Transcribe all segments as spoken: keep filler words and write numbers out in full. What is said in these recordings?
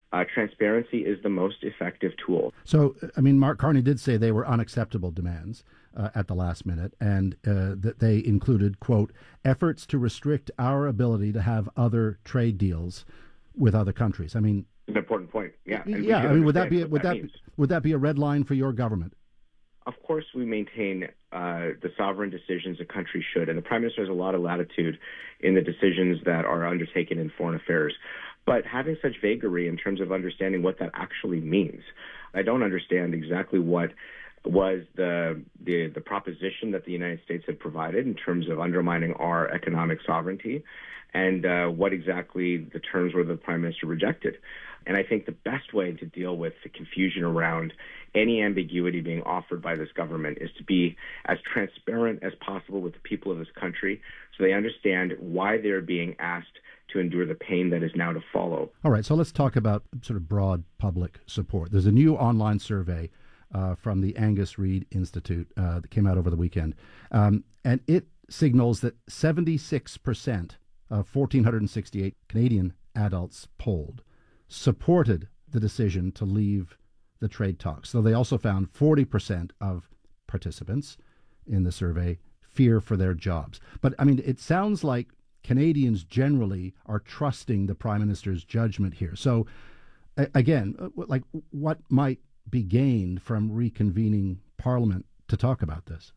Uh, transparency is the most effective tool. So, I mean, Mark Carney did say they were unacceptable demands uh, at the last minute, and uh, that they included, quote, efforts to restrict our ability to have other trade deals with other countries. I mean, an important point. Yeah. And yeah. I mean, would that be would that that be, would that be a red line for your government? Of course, we maintain uh, the sovereign decisions a country should, and the Prime Minister has a lot of latitude in the decisions that are undertaken in foreign affairs. But having such vagary in terms of understanding what that actually means, I don't understand exactly what was the, the the proposition that the United States had provided in terms of undermining our economic sovereignty, and uh, what exactly the terms were that the Prime Minister rejected. And I think the best way to deal with the confusion around any ambiguity being offered by this government is to be as transparent as possible with the people of this country so they understand why they're being asked to endure the pain that is now to follow. All right, so let's talk about sort of broad public support. There's a new online survey uh, from the Angus Reid Institute uh, that came out over the weekend, um, and it signals that seventy-six percent of one thousand four hundred sixty-eight Canadian adults polled supported the decision to leave the trade talks. Though they also found forty percent of participants in the survey fear for their jobs. But, I mean, it sounds like Canadians generally are trusting the Prime Minister's judgment here. So, a- again, like, what might be gained from reconvening Parliament to talk about this?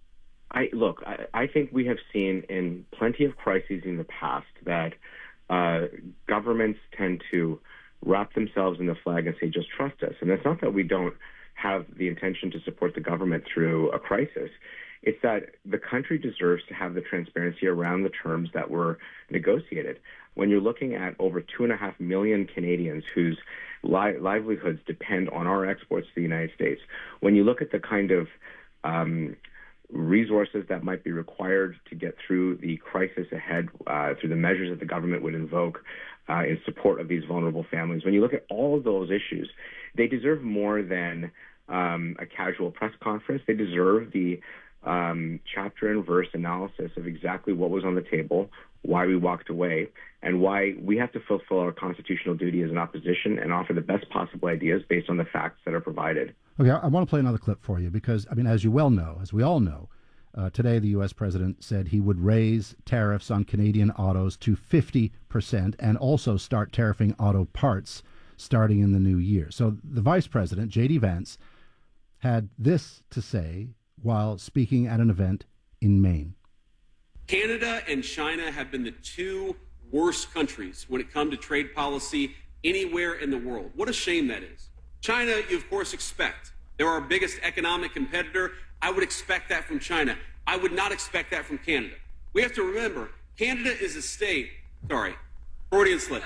I look, I, I think we have seen in plenty of crises in the past that uh, governments tend to wrap themselves in the flag and say, just trust us. And it's not that we don't have the intention to support the government through a crisis. It's that the country deserves to have the transparency around the terms that were negotiated. When you're looking at over two and a half million Canadians whose li- livelihoods depend on our exports to the United States, when you look at the kind of um, resources that might be required to get through the crisis ahead, uh, through the measures that the government would invoke uh, in support of these vulnerable families, when you look at all of those issues, they deserve more than um, a casual press conference. They deserve the um, chapter and verse analysis of exactly what was on the table, why we walked away, and why we have to fulfill our constitutional duty as an opposition and offer the best possible ideas based on the facts that are provided. Okay, I want to play another clip for you because, I mean, as you well know, as we all know, uh, today the U S president said he would raise tariffs on Canadian autos to fifty percent and also start tariffing auto parts starting in the new year. So the vice president, J D Vance, had this to say while speaking at an event in Maine. Canada and China have been the two worst countries when it comes to trade policy anywhere in the world. What a shame that is. China, you of course expect. They're our biggest economic competitor. I would expect that from China. I would not expect that from Canada. We have to remember, Canada is a state, sorry, Freudian slip.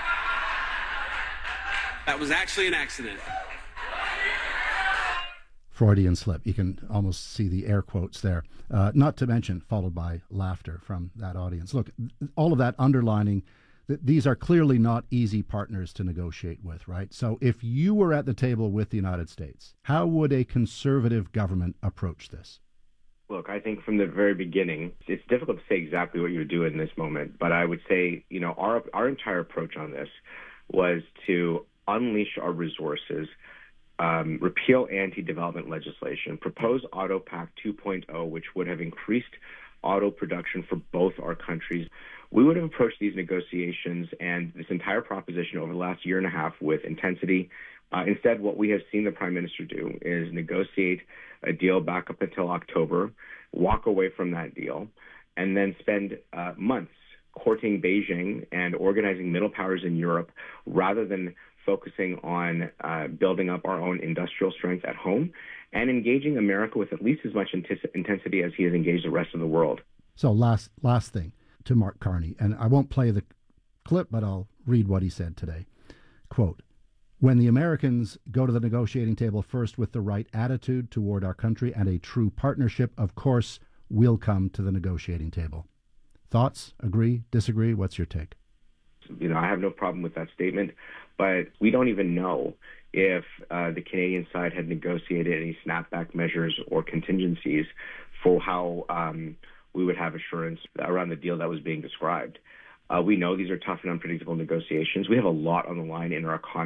That was actually an accident. Freudian slip. You can almost see the air quotes there. Uh, not to mention, followed by laughter from that audience. Look, all of that underlining that these are clearly not easy partners to negotiate with, right? So if you were at the table with the United States, how would a conservative government approach this? Look, I think from the very beginning, it's difficult to say exactly what you would do in this moment, but I would say, you know, our our entire approach on this was to unleash our resources, Um, repeal anti-development legislation, propose AutoPact two point oh, which would have increased auto production for both our countries. We would have approached these negotiations and this entire proposition over the last year and a half with intensity. Uh, instead, what we have seen the Prime Minister do is negotiate a deal back up until October, walk away from that deal, and then spend uh, months courting Beijing and organizing middle powers in Europe rather than focusing on uh, building up our own industrial strength at home and engaging America with at least as much intis- intensity as he has engaged the rest of the world. So last last thing to Mark Carney, and I won't play the clip, but I'll read what he said today. Quote, "When the Americans go to the negotiating table first with the right attitude toward our country and a true partnership, of course, we'll come to the negotiating table." Thoughts? Agree? Disagree? What's your take? You know, I have no problem with that statement, but we don't even know if uh, the Canadian side had negotiated any snapback measures or contingencies for how um, we would have assurance around the deal that was being described. Uh, we know these are tough and unpredictable negotiations. We have a lot on the line in our economy.